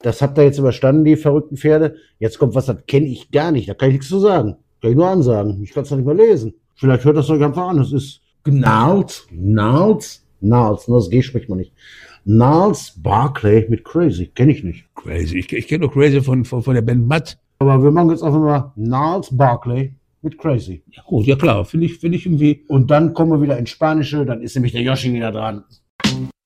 Das habt ihr jetzt überstanden, die verrückten Pferde. Jetzt kommt was, das kenne ich gar nicht. Da kann ich nichts zu sagen. Kann ich nur ansagen. Ich kann es doch nicht mal lesen. Vielleicht hört das euch einfach an. Es ist Gnarls. Nur das G spricht man nicht. Gnarls Barkley mit Crazy. Kenne ich nicht. Crazy. Ich kenne doch Crazy von der Band Matt. Aber wir machen jetzt einfach mal Gnarls Barkley mit Crazy. Ja gut, ja klar. Finde ich irgendwie. Und dann kommen wir wieder ins Spanische. Dann ist nämlich der Yoshi wieder dran.